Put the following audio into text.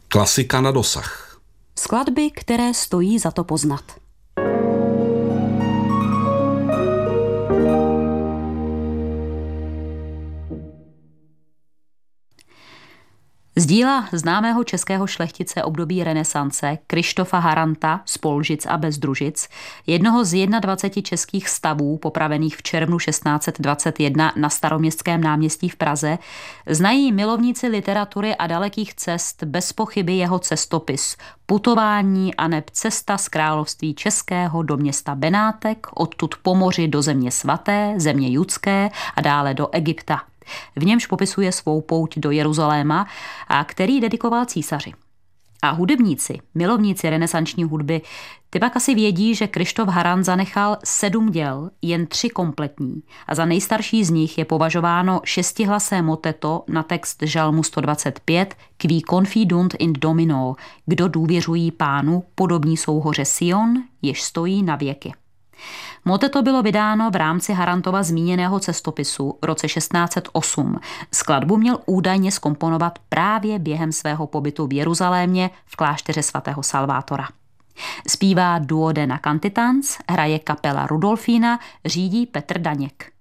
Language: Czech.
Klasika na dosah. Skladby, které stojí za to poznat. Z díla známého českého šlechtice období renesance Kryštofa Haranta z Polžic a Bezdružic, jednoho z 21 českých stavů popravených v červnu 1621 na Staroměstském náměstí v Praze, znají milovníci literatury a dalekých cest bez pochyby jeho cestopis Putování aneb cesta z království českého do města Benátek, odtud po moři do země svaté, země judské a dále do Egypta. V němž popisuje svou pouť do Jeruzaléma, a který dedikoval císaři. A hudebníci, milovníci renesanční hudby, ty pak asi vědí, že Kryštof Harant zanechal 7 děl, jen 3 kompletní. A za nejstarší z nich je považováno 6hlasé moteto na text žalmu 125 Qui confidunt in Domino, kdo důvěřují Pánu, podobní jsou hoře Sion, jež stojí na věky. Moteto bylo vydáno v rámci Harantova zmíněného cestopisu v roce 1608. Skladbu měl údajně zkomponovat právě během svého pobytu v Jeruzalémě v klášteře svatého Salvátora. Zpívá Duodena Cantitans, hraje kapela Rudolfína, řídí Petr Daněk.